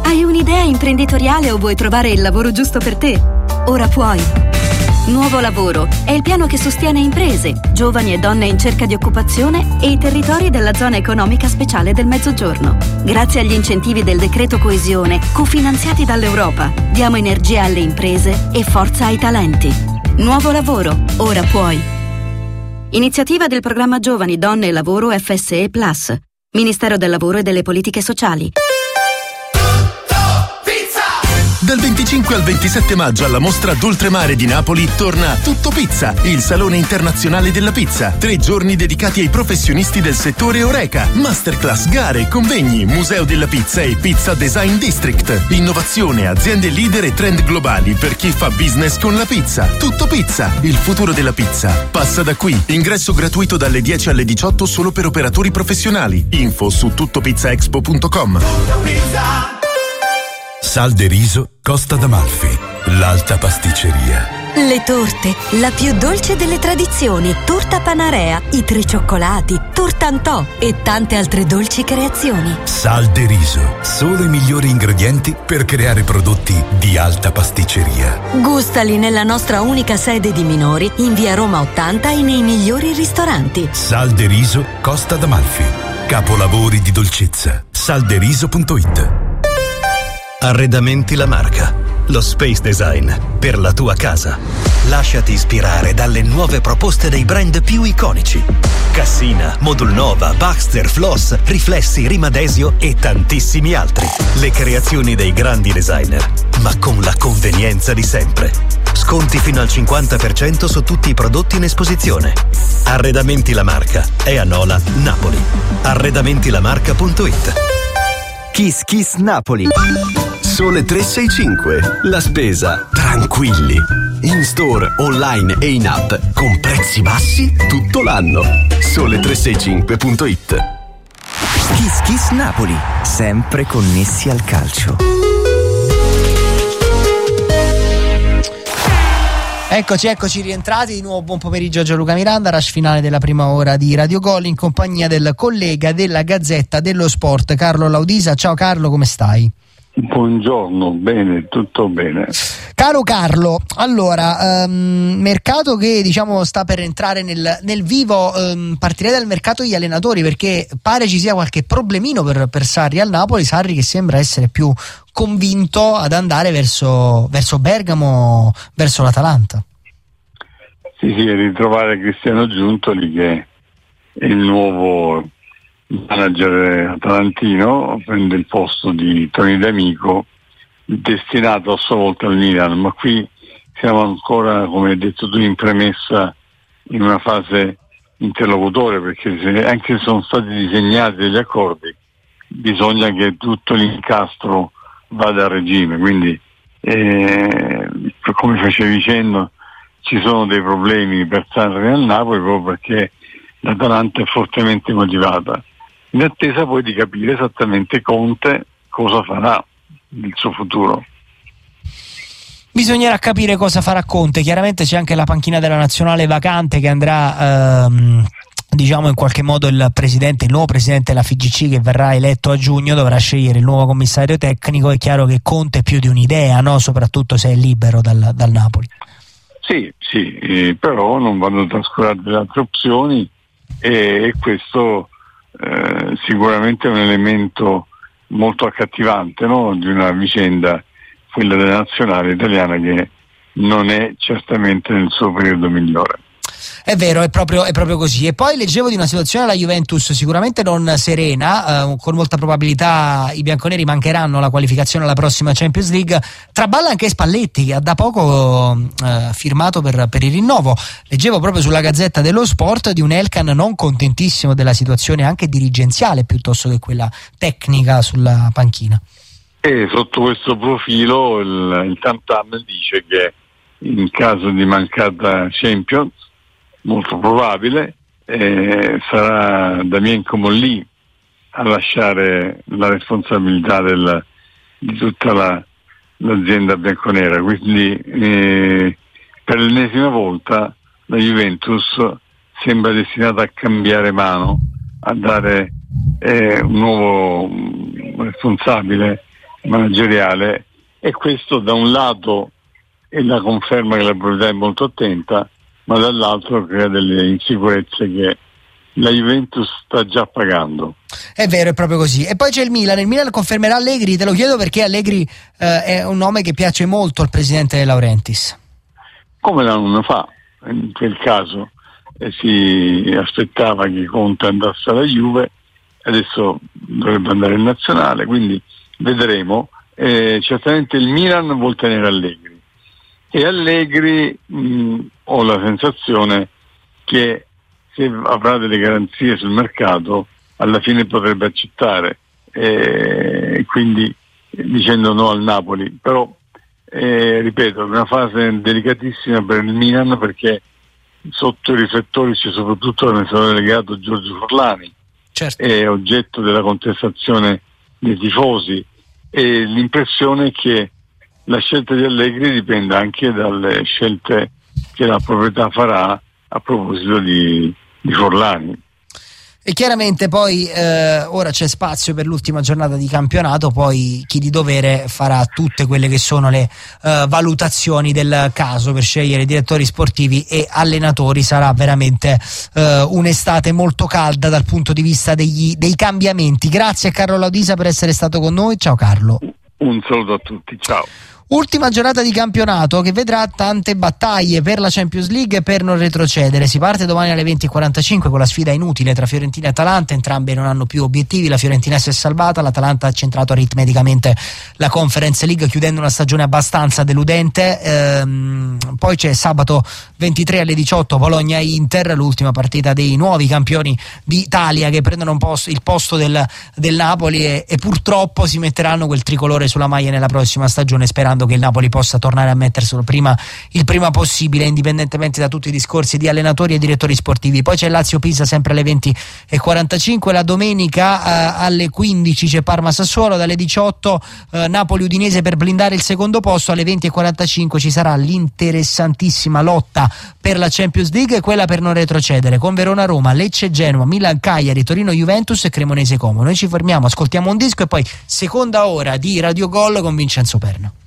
Hai un'idea imprenditoriale o vuoi trovare il lavoro giusto per te? Ora puoi. Nuovo Lavoro è il piano che sostiene imprese, giovani e donne in cerca di occupazione e i territori della zona economica speciale del Mezzogiorno. Grazie agli incentivi del decreto coesione, cofinanziati dall'Europa, diamo energia alle imprese e forza ai talenti. Nuovo Lavoro, ora puoi. Iniziativa del programma Giovani, Donne e Lavoro FSE Plus. Ministero del Lavoro e delle Politiche Sociali. Dal 25 al 27 maggio alla mostra d'Oltremare di Napoli torna Tutto Pizza, il salone internazionale della pizza. 3 giorni dedicati ai professionisti del settore Horeca. Masterclass, gare, convegni, museo della pizza e Pizza Design District. Innovazione, aziende leader e trend globali per chi fa business con la pizza. Tutto Pizza, il futuro della pizza. Passa da qui. Ingresso gratuito dalle 10 alle 18 solo per operatori professionali. Info su tuttopizzaexpo.com. Sal de Riso Costa d'Amalfi, l'alta pasticceria. Le torte, la più dolce delle tradizioni, torta Panarea, i 3 cioccolati, tortantò e tante altre dolci creazioni. Sal de Riso, solo i migliori ingredienti per creare prodotti di alta pasticceria. Gustali nella nostra unica sede di Minori, in via Roma 80 e nei migliori ristoranti. Sal de Riso Costa d'Amalfi, capolavori di dolcezza. Salderiso.it. Arredamenti La Marca, lo space design per la tua casa. Lasciati ispirare dalle nuove proposte dei brand più iconici. Cassina, Modulnova, Baxter, Floss, Riflessi, Rimadesio e tantissimi altri. Le creazioni dei grandi designer, ma con la convenienza di sempre. Sconti fino al 50% su tutti i prodotti in esposizione. Arredamenti La Marca è a Nola, Napoli. Arredamentilamarca.it. Kiss Kiss Napoli. Sole 365. La spesa tranquilli. In store, online e in app con prezzi bassi tutto l'anno. Sole365.it. Kiss Kiss Napoli, sempre connessi al calcio. Eccoci rientrati di nuovo. Buon pomeriggio a Gianluca Miranda, rush finale della prima ora di Radio Gol in compagnia del collega della Gazzetta dello Sport Carlo Laudisa. Ciao Carlo, come stai? Buongiorno, bene, tutto bene. Caro Carlo, allora, mercato che diciamo sta per entrare nel vivo, partirei dal mercato degli allenatori perché pare ci sia qualche problemino per Sarri al Napoli. Sarri che sembra essere più convinto ad andare verso Bergamo, verso l'Atalanta. Sì, ritrovare Cristiano Giuntoli che è il nuovo manager atalantino, prende il posto di Tony D'Amico, destinato a sua volta al Milan, ma qui siamo ancora, come hai detto tu in premessa, in una fase interlocutore, perché anche se sono stati disegnati degli accordi bisogna che tutto l'incastro vada a regime, quindi come facevi dicendo ci sono dei problemi per Sarri al Napoli proprio perché l'Atalanta è fortemente motivata, in attesa poi di capire esattamente Conte cosa farà nel suo futuro. Bisognerà capire cosa farà Conte. Chiaramente c'è anche la panchina della nazionale vacante che andrà diciamo in qualche modo il nuovo presidente della FIGC che verrà eletto a giugno dovrà scegliere il nuovo commissario tecnico. È chiaro che Conte è più di un'idea, no? Soprattutto se è libero dal Napoli. Sì, però non vanno trascurate le altre opzioni e questo sicuramente è un elemento molto accattivante, no? Di una vicenda, quella della nazionale italiana, che non è certamente nel suo periodo migliore. È vero, è proprio così. E poi leggevo di una situazione alla Juventus sicuramente non serena, con molta probabilità i bianconeri mancheranno la qualificazione alla prossima Champions League. Traballa anche Spalletti, che ha da poco firmato per il rinnovo. Leggevo proprio sulla Gazzetta dello Sport di un Elkan non contentissimo della situazione anche dirigenziale piuttosto che quella tecnica sulla panchina. E sotto questo profilo il Tam Tam dice che in caso di mancata Champions, molto probabile, sarà Damien Comolli a lasciare la responsabilità di tutta l'azienda bianconera, quindi per l'ennesima volta la Juventus sembra destinata a cambiare mano, a dare un nuovo responsabile manageriale, e questo da un lato è la conferma che la proprietà è molto attenta, ma dall'altro crea delle insicurezze che la Juventus sta già pagando. È vero, è proprio così. E poi c'è il Milan confermerà Allegri. Te lo chiedo perché Allegri è un nome che piace molto al presidente De Laurentiis. Come l'anno fa, in quel caso si aspettava che Conte andasse alla Juve, adesso dovrebbe andare in nazionale, quindi vedremo. Certamente il Milan vuol tenere Allegri, e Allegri ho la sensazione che se avrà delle garanzie sul mercato alla fine potrebbe accettare, quindi dicendo no al Napoli. Però ripeto, è una fase delicatissima per il Milan, perché sotto i riflettori c'è soprattutto l'amministratore delegato Giorgio Forlani, certo, è oggetto della contestazione dei tifosi, e l'impressione è che la scelta di Allegri dipenda anche dalle scelte che la proprietà farà a proposito di Forlani. E chiaramente poi ora c'è spazio per l'ultima giornata di campionato, poi chi di dovere farà tutte quelle che sono le valutazioni del caso per scegliere direttori sportivi e allenatori. Sarà veramente un'estate molto calda dal punto di vista dei cambiamenti. Grazie a Carlo Laudisa per essere stato con noi. Ciao Carlo. Un saluto a tutti, ciao. Ultima giornata di campionato che vedrà tante battaglie per la Champions League e per non retrocedere. Si parte domani alle 20:45 con la sfida inutile tra Fiorentina e Atalanta. Entrambe non hanno più obiettivi, la Fiorentina si è salvata, l'Atalanta ha centrato aritmeticamente la Conference League chiudendo una stagione abbastanza deludente. Poi c'è sabato 23 alle 18 Bologna-Inter, l'ultima partita dei nuovi campioni d'Italia che prendono il posto del Napoli e purtroppo si metteranno quel tricolore sulla maglia nella prossima stagione, sperando che il Napoli possa tornare a metterselo il prima possibile, indipendentemente da tutti i discorsi di allenatori e direttori sportivi. Poi c'è Lazio-Pisa sempre alle 20:45, la domenica alle 15 c'è Parma-Sassuolo, dalle 18 Napoli-Udinese per blindare il secondo posto, alle 20:45 ci sarà l'interessantissima lotta per la Champions League e quella per non retrocedere, con Verona-Roma, Lecce-Genoa, Milan-Cagliari, Torino-Juventus e Cremonese-Como. Noi ci fermiamo, ascoltiamo un disco e poi seconda ora di Radio Gol con Vincenzo Perno.